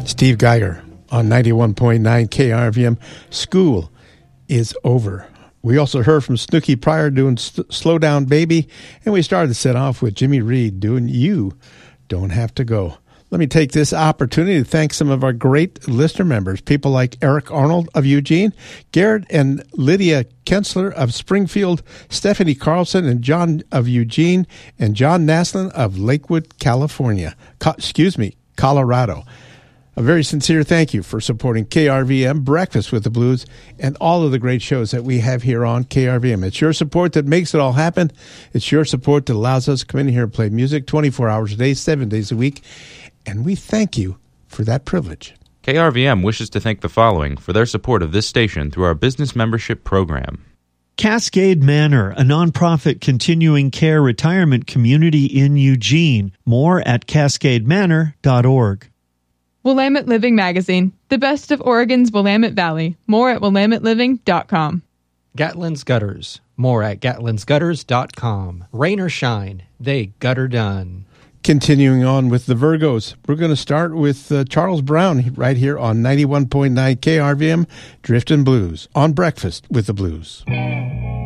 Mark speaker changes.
Speaker 1: Steve Geiger on 91.9 KRVM. School is over. We also heard from Snooky Pryor doing Slow Down Baby, and we started to set off with Jimmy Reed doing You Don't Have to Go. Let me take this opportunity to thank some of our great listener members, people like Eric Arnold of Eugene, Garrett and Lydia Kensler of Springfield, Stephanie Carlson and John of Eugene, and John Naslin of Lakewood, California. Colorado. A very sincere thank you for supporting KRVM, Breakfast with the Blues, and all of the great shows that we have here on KRVM. It's your support that makes it all happen. It's your support that allows us to come in here and play music 24 hours a day, 7 days a week. And we thank you for that privilege.
Speaker 2: KRVM wishes to thank the following for their support of this station through our business membership program.
Speaker 3: Cascade Manor, a nonprofit continuing care retirement community in Eugene. More at cascademanor.org.
Speaker 4: Willamette Living Magazine, the best of Oregon's Willamette Valley. More at willametteliving.com.
Speaker 5: Gatlin's Gutters. More at gatlinsgutters.com. Rain or shine, they gutter done.
Speaker 1: Continuing on with the Virgos, we're going to start with Charles Brown right here on 91.9 KRVM, Driftin' Blues, on Breakfast with the Blues.